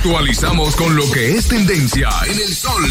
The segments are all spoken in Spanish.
actualizamos con lo que es tendencia en el Sol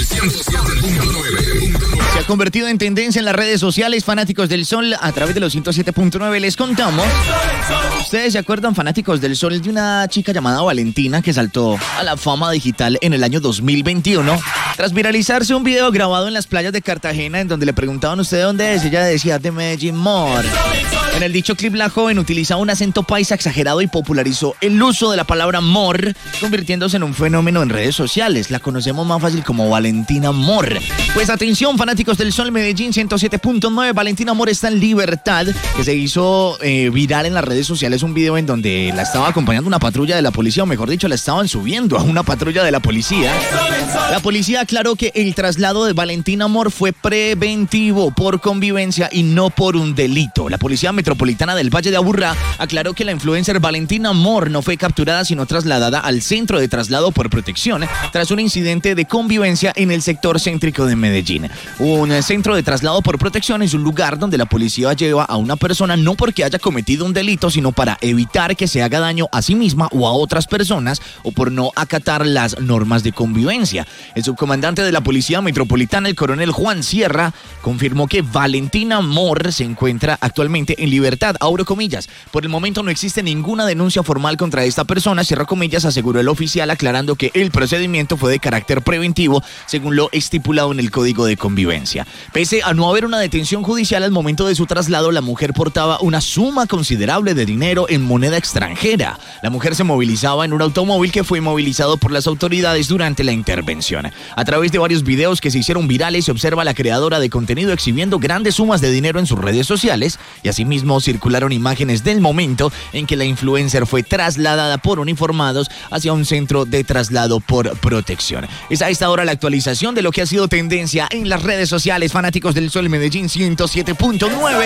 107.9. Se ha convertido en tendencia en las redes sociales, fanáticos del Sol, a través de los 107.9 les contamos. ¿Ustedes se acuerdan, fanáticos del Sol, de una chica llamada Valentina que saltó a la fama digital en el año 2021? Tras viralizarse un video grabado en las playas de Cartagena en donde le preguntaban usted de dónde es, ella decía de Medellín, mor. En el dicho clip, la joven utilizaba un acento paisa exagerado y popularizó el uso de la palabra mor, convirtiéndose en un fenómeno en redes sociales. La conocemos más fácil como Valentina Mor. Pues atención, fanáticos del Sol, Medellín 107.9, Valentina Mor está en libertad, que se hizo viral en las redes sociales un video en donde la estaba acompañando una patrulla de la policía, o mejor dicho, la estaban subiendo a una patrulla de la policía. La policía aclaró que el traslado de Valentina Mor fue preventivo por convivencia y no por un delito. La Policía Metropolitana del Valle de Aburrá aclaró que la influencer Valentina Mor no fue capturada sino trasladada al centro de traslado por protección tras un incidente de convivencia en el sector céntrico de Medellín. Un centro de traslado por protección es un lugar donde la policía lleva a una persona no porque haya cometido un delito, sino para evitar que se haga daño a sí misma o a otras personas o por no acatar las normas de convivencia. El subcomandante de la Policía Metropolitana, el coronel Juan Sierra, confirmó que Valentina Mor se encuentra actualmente en libertad, abro comillas. Por el momento no existe ninguna denuncia formal contra esta persona, cierro comillas, aseguró el oficial, aclarando que el procedimiento fue de carácter preventivo, según lo estipulado en el Código de Convivencia. Pese a no haber una detención judicial al momento de su traslado, la mujer portaba una suma considerable de dinero en moneda extranjera. La mujer se movilizaba en un automóvil que fue inmovilizado por las autoridades durante la intervención. A través de varios videos que se hicieron virales, se observa a la creadora de contenido exhibiendo grandes sumas de dinero en sus redes sociales y asimismo circularon imágenes del momento en que la influencer fue trasladada por uniformados hacia un centro de traslado por protección. Es a esta hora la actualización de lo que ha sido tendencia en las redes sociales, fanáticos del Sol, Medellín 107.9.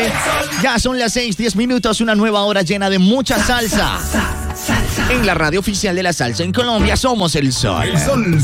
Ya son las 6:10, una nueva hora llena de mucha salsa. En la radio oficial de la salsa en Colombia somos el Sol. El Sol